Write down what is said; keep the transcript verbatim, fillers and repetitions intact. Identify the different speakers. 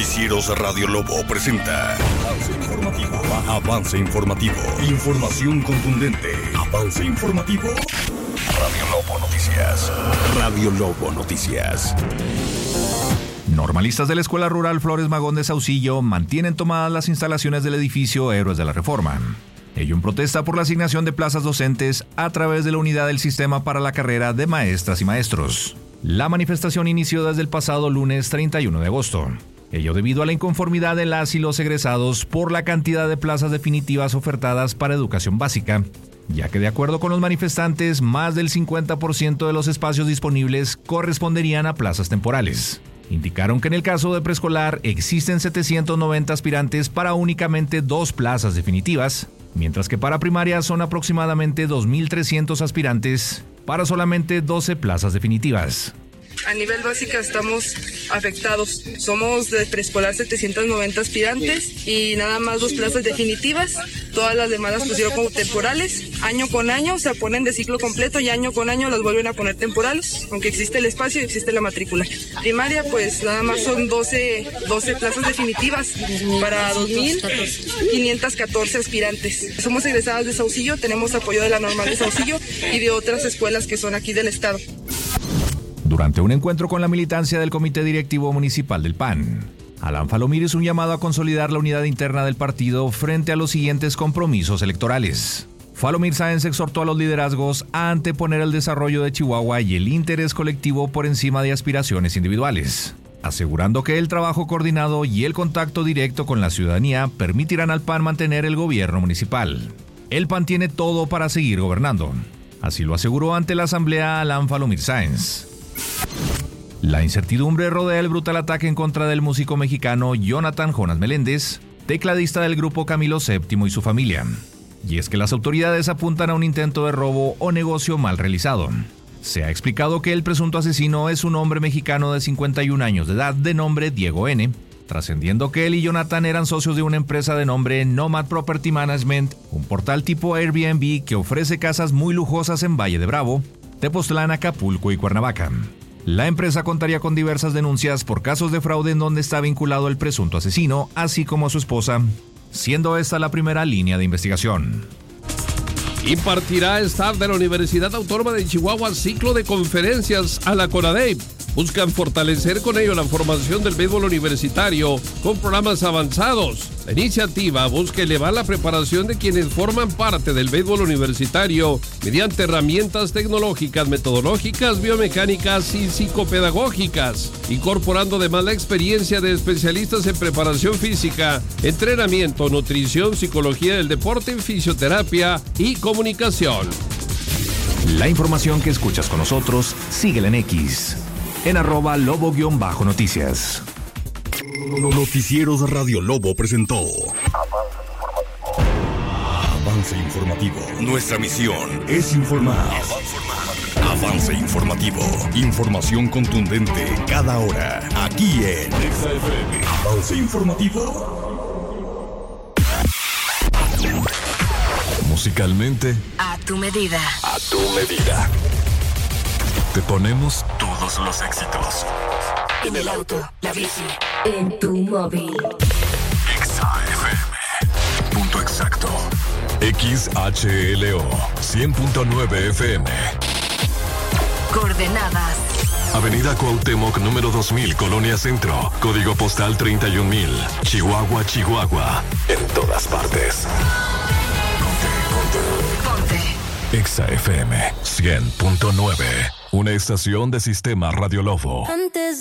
Speaker 1: Noticieros Radio Lobo presenta Avance Informativo. Avance Informativo. Información contundente. Avance Informativo. Radio Lobo Noticias. Radio Lobo Noticias.
Speaker 2: Normalistas de la Escuela Rural Flores Magón de Saucillo mantienen tomadas las instalaciones del edificio Héroes de la Reforma. Ello en protesta por la asignación de plazas docentes a través de la unidad del sistema para la carrera de maestras y maestros. La manifestación inició desde el pasado lunes treinta y uno de agosto. Ello debido a la inconformidad de las y los egresados por la cantidad de plazas definitivas ofertadas para educación básica, ya que de acuerdo con los manifestantes, más del cincuenta por ciento de los espacios disponibles corresponderían a plazas temporales. Indicaron que en el caso de preescolar existen setecientos noventa aspirantes para únicamente dos plazas definitivas, mientras que para primaria son aproximadamente dos mil trescientos aspirantes para solamente doce plazas definitivas.
Speaker 3: A nivel básica estamos afectados. Somos de preescolar setecientos noventa aspirantes y nada más dos plazas definitivas. Todas las demás las pusieron como temporales. Año con año se ponen de ciclo completo y año con año las vuelven a poner temporales, aunque existe el espacio y existe la matrícula. Primaria pues nada más son doce, doce plazas definitivas para dos mil quinientos catorce aspirantes. Somos egresadas de Saucillo, tenemos apoyo de la Normal de Saucillo y de otras escuelas que son aquí del estado.
Speaker 2: Durante un encuentro con la militancia del Comité Directivo Municipal del P A N, Alan Falomir hizo un llamado a consolidar la unidad interna del partido frente a los siguientes compromisos electorales. Falomir Sáenz exhortó a los liderazgos a anteponer el desarrollo de Chihuahua y el interés colectivo por encima de aspiraciones individuales, asegurando que el trabajo coordinado y el contacto directo con la ciudadanía permitirán al P A N mantener el gobierno municipal. El P A N tiene todo para seguir gobernando. Así lo aseguró ante la asamblea Alan Falomir Sáenz. La incertidumbre rodea el brutal ataque en contra del músico mexicano Jonathan Jonas Meléndez, tecladista del grupo Camilo séptimo y su familia. Y es que las autoridades apuntan a un intento de robo o negocio mal realizado. Se ha explicado que el presunto asesino es un hombre mexicano de cincuenta y un años de edad de nombre Diego N., trascendiendo que él y Jonathan eran socios de una empresa de nombre Nomad Property Management, un portal tipo Airbnb que ofrece casas muy lujosas en Valle de Bravo, Tepoztlán, Acapulco y Cuernavaca. La empresa contaría con diversas denuncias por casos de fraude en donde está vinculado el presunto asesino, así como a su esposa, siendo esta la primera línea de investigación.
Speaker 4: Impartirá staff de la Universidad Autónoma de Chihuahua ciclo de conferencias a la CONADEIP. Buscan fortalecer con ello la formación del béisbol universitario con programas avanzados. La iniciativa busca elevar la preparación de quienes forman parte del béisbol universitario mediante herramientas tecnológicas, metodológicas, biomecánicas y psicopedagógicas, incorporando además la experiencia de especialistas en preparación física, entrenamiento, nutrición, psicología del deporte, fisioterapia y comunicación.
Speaker 2: La información que escuchas con nosotros, síguela en X. En arroba lobo-noticias.
Speaker 1: Noticieros Radio Lobo presentó Avance Informativo. Nuestra misión es informar. Avance Informativo. Información contundente cada hora. Aquí en Avance Informativo. Musicalmente,
Speaker 5: a tu medida.
Speaker 1: A tu medida. Te ponemos
Speaker 5: todos los éxitos. En el auto, la bici, en tu móvil.
Speaker 1: X A F M. Punto exacto. X H L O. cien punto nueve F M.
Speaker 5: Coordenadas.
Speaker 1: Avenida Cuauhtémoc, número dos mil, Colonia Centro. Código postal treinta y un mil. Chihuahua, Chihuahua. En todas partes. Ponte, ponte.
Speaker 5: Ponte.
Speaker 1: X A F M cien punto nueve. Una estación de Sistema Radio Lobo.
Speaker 6: Antes